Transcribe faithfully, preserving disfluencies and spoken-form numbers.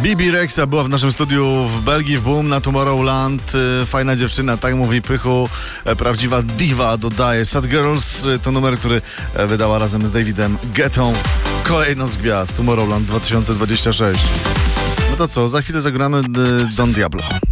Bibi Rexha była w naszym studiu w Belgii, w Boom na Tomorrowland. Fajna dziewczyna, tak mówi Pychu. Prawdziwa diva, dodaje. Sad Girls to numer, który wydała razem z Davidem Guettą. Kolejną z gwiazd Tomorrowland dwa tysiące dwudziesty szósty. No to co, za chwilę zagramy Don Diablo.